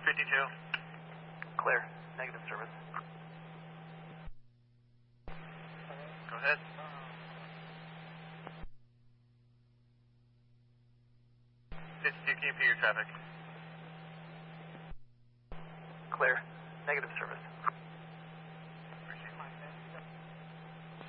52. Clear. Negative service. Go ahead. 52, can you repeat your traffic? Clear. Negative service.